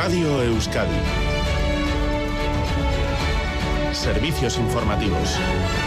Radio Euskadi. Servicios informativos.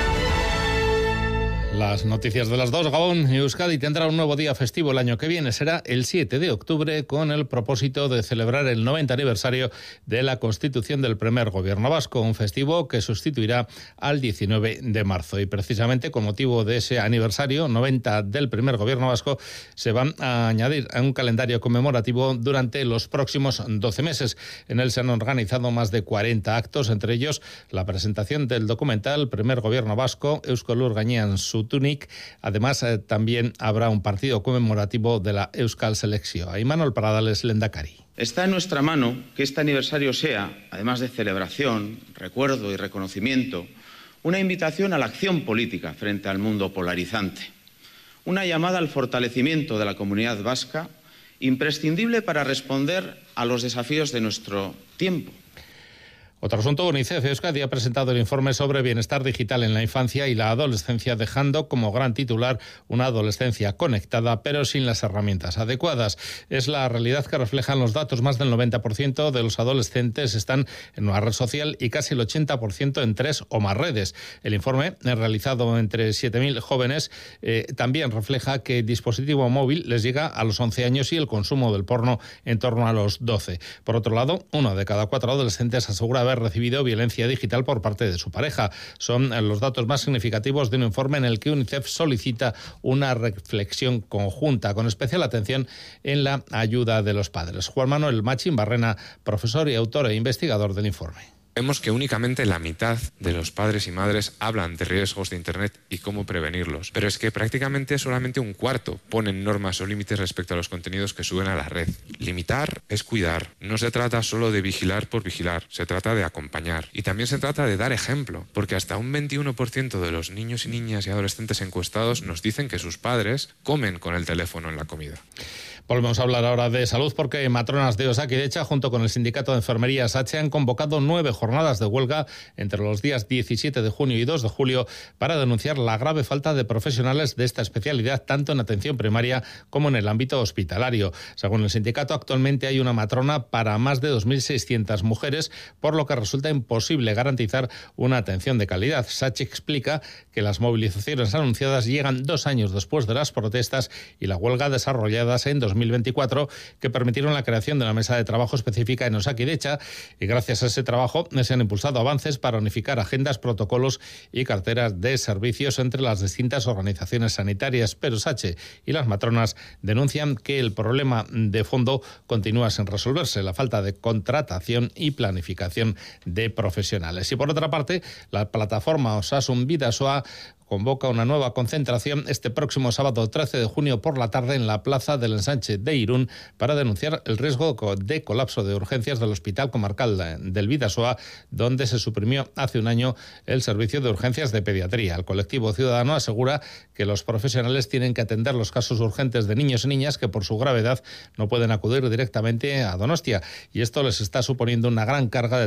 Las noticias de las 2. Gabón. Euskadi tendrá un nuevo día festivo el año que viene. Será el 7 de octubre con el propósito de celebrar el 90 aniversario de la constitución del primer gobierno vasco, un festivo que sustituirá al 19 de marzo. Y precisamente con motivo de ese aniversario 90 del primer gobierno vasco se va a añadir a un calendario conmemorativo durante los próximos 12 meses. En él se han organizado más de 40 actos, entre ellos la presentación del documental Primer Gobierno Vasco, Eusko Lur Gainean Zutunik. Además, también habrá un partido conmemorativo de la Euskal Selekzioa. Imanol Pradales, Lehendakari. Está en nuestra mano que este aniversario sea, además de celebración, recuerdo y reconocimiento, una invitación a la acción política frente al mundo polarizante. Una llamada al fortalecimiento de la comunidad vasca, imprescindible para responder a los desafíos de nuestro tiempo. Otro asunto, UNICEF Euskadi ha presentado el informe sobre bienestar digital en la infancia y la adolescencia, dejando como gran titular una adolescencia conectada, pero sin las herramientas adecuadas. Es la realidad que reflejan los datos. Más del 90% de los adolescentes están en una red social y casi el 80% en 3 o más redes. El informe, realizado entre 7.000 jóvenes, también refleja que el dispositivo móvil les llega a los 11 años y el consumo del porno en torno a los 12. Por otro lado, 1 de cada 4 adolescentes asegura haber recibido violencia digital por parte de su pareja. Son los datos más significativos de un informe en el que UNICEF solicita una reflexión conjunta, con especial atención en la ayuda de los padres. Juan Manuel Machín Barrena, profesor y autor e investigador del informe. Vemos que únicamente la mitad de los padres y madres hablan de riesgos de Internet y cómo prevenirlos. Pero es que prácticamente solamente un cuarto ponen normas o límites respecto a los contenidos que suben a la red. Limitar es cuidar. No se trata solo de vigilar por vigilar, se trata de acompañar. Y también se trata de dar ejemplo, porque hasta un 21% de los niños y niñas y adolescentes encuestados nos dicen que sus padres comen con el teléfono en la comida. Volvemos a hablar ahora de salud porque matronas de Osakidecha, junto con el sindicato de enfermería SACHE, han convocado 9 jornadas de huelga entre los días 17 de junio y 2 de julio para denunciar la grave falta de profesionales de esta especialidad, tanto en atención primaria como en el ámbito hospitalario. Según el sindicato, actualmente hay una matrona para más de 2.600 mujeres, por lo que resulta imposible garantizar una atención de calidad. SACHE explica que las movilizaciones anunciadas llegan 2 años después de las protestas y la huelga desarrolladas en 2024, que permitieron la creación de una mesa de trabajo específica en Osakidecha, y gracias a ese trabajo se han impulsado avances para unificar agendas, protocolos y carteras de servicios entre las distintas organizaciones sanitarias. Pero SACHE y las matronas denuncian que el problema de fondo continúa sin resolverse, la falta de contratación y planificación de profesionales. Y por otra parte, la plataforma Osasun Bidasoa convoca una nueva concentración este próximo sábado 13 de junio por la tarde en la Plaza del Ensanche de Irún para denunciar el riesgo de colapso de urgencias del Hospital Comarcal del Bidasoa, donde se suprimió hace un año el servicio de urgencias de pediatría. El colectivo ciudadano asegura que los profesionales tienen que atender los casos urgentes de niños y niñas que por su gravedad no pueden acudir directamente a Donostia, y esto les está suponiendo una gran carga de